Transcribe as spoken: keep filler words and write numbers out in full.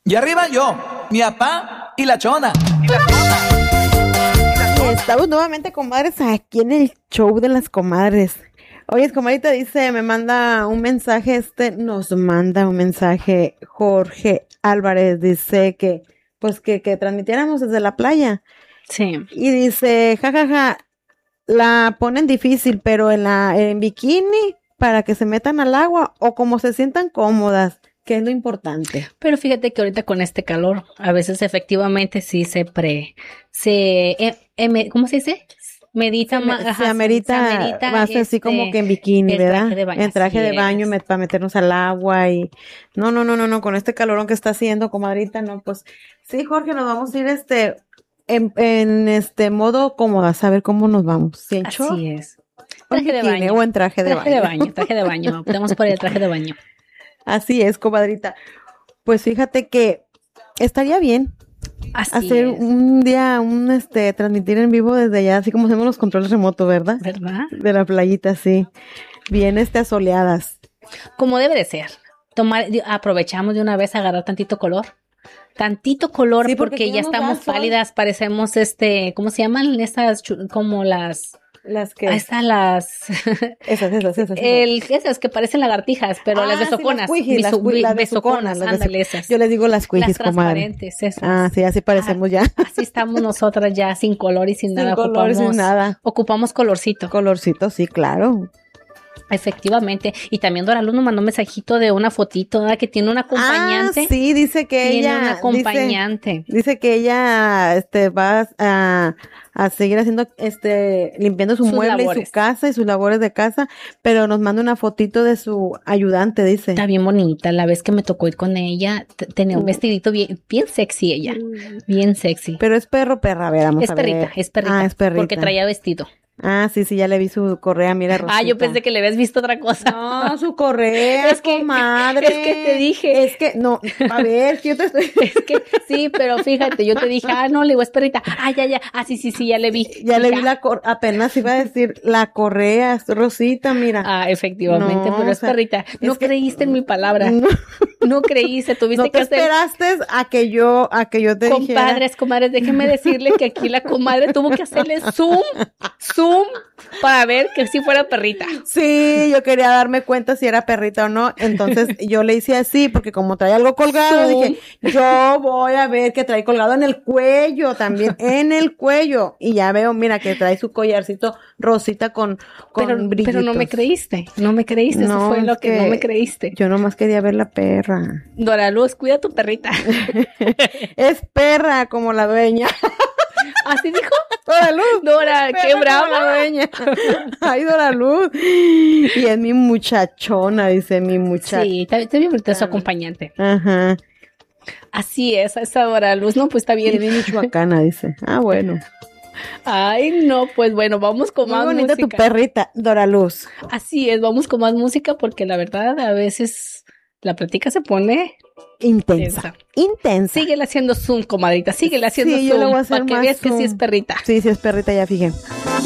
Y arriba yo, mi papá y la chona. Y la chona. Y estamos nuevamente, comadres, aquí en el show de las comadres. Oye, comadrita dice, me manda un mensaje, este, nos manda un mensaje Jorge Álvarez, dice que, pues que, que transmitiéramos desde la playa. Sí. Y dice, jajaja, ja, ja, la ponen difícil, pero en la, en bikini, para que se metan al agua, o como se sientan cómodas, que es lo importante. Pero fíjate que ahorita con este calor, a veces efectivamente sí se pre, se, eh, eh, ¿cómo se dice? Medita se, más, se, se amerita, se amerita más este, así como que en bikini, ¿verdad? Traje de baño, en traje de baño me, para meternos al agua y no, no, no, no, no, con este calorón que está haciendo, comadrita, no, pues sí, Jorge, nos vamos a ir este en, en este modo cómoda, a saber cómo nos vamos. ¿Sí, así short? Es. Traje de baño. O en traje de traje baño. Traje de baño, traje de baño. Optamos por el traje de baño. Así es, comadrita. Pues fíjate que estaría bien. Así hacer es. un día, un este, transmitir en vivo desde allá, así como hacemos los controles remotos, ¿verdad? ¿Verdad? De la playita, sí. Bien, este, asoleadas. Como debe de ser. Tomar, aprovechamos de una vez a agarrar tantito color. Tantito color, sí, porque, porque ya estamos pálidas, parecemos este, ¿cómo se llaman? Estas, como las... Las que... Ahí están las... Esas, esas, esas. El, esas que parecen lagartijas, pero ah, las besoconas. Sí, las, cuiji, las, las besoconas, ándale esas. Yo les digo las cuijis, comadre. Las transparentes, esas. Ah, sí, así parecemos ah, ya. Así estamos nosotras ya, sin color y sin, sin nada. Color ocupamos, sin nada. Ocupamos colorcito. Colorcito, sí, claro. Efectivamente. Y también Dora Luz nos mandó un mensajito de una fotito, ¿verdad? Que tiene una acompañante. Ah, sí, dice que tiene ella... Tiene una acompañante. Dice, dice que ella este, va a, a seguir haciendo, este, limpiando su sus mueble labores. y su casa y sus labores de casa, pero nos manda una fotito de su ayudante, dice. Está bien bonita. La vez que me tocó ir con ella, t- tenía un vestidito bien, bien sexy ella. Bien sexy. Pero es perro, perra, a ver, vamos es a ver. Perrita, es perrita. Ah, es perrita. Porque traía vestido. Ah, sí, sí, ya le vi su correa, mira, Rosita. Ah, yo pensé que le habías visto otra cosa. No, su correa, es que, comadre. Es que te dije. Es que, no, a ver, yo te estoy... Es que, sí, pero fíjate, yo te dije, ah, no, le digo, es perrita. Ah, ya, ya, ah, sí, sí, sí, ya le vi. Ya y le ya. vi la correa, apenas iba a decir, la correa, Rosita, mira. Ah, efectivamente, no, pero es o sea, perrita. No es creíste que, en mi palabra. No, no creíste, tuviste no que te hacer... esperaste a que yo, a que yo te Compadres, dijera. Compadres, comadres, déjenme decirle que aquí la comadre tuvo que hacerle zoom, zoom, para ver que sí fuera perrita. Sí, yo quería darme cuenta si era perrita o no, entonces yo le hice así, porque como trae algo colgado, zoom. Dije, yo voy a ver que trae colgado en el cuello también, en el cuello, y ya veo, mira, que trae su collarcito rosita con, con pero, brillitos. Pero no me creíste, no me creíste, no, eso fue lo que, que no me creíste. Yo nomás quería ver la perra. Dora Luz, cuida a tu perrita. Es perra como la dueña. ¿Así dijo? Dora Luz. Dora, qué brava. La dueña. Ay, Dora Luz. Y es mi muchachona, dice mi muchacha. Sí, está, está bien bonita su acompañante. Ajá. Así es, esa Dora Luz, no, pues está bien. Y es michoacana, dice. Ah, bueno. Ay, no, pues bueno, vamos con Muy más bonita música. Tu perrita, Dora Luz. Así es, vamos con más música porque la verdad a veces la plática se pone intensa. Intensa. intensa. Síguela haciendo zoom, comadrita, síguela haciendo sí, zoom yo lo voy a hacer para que más veas zoom. que sí es perrita. Sí, sí es perrita, ya fijé.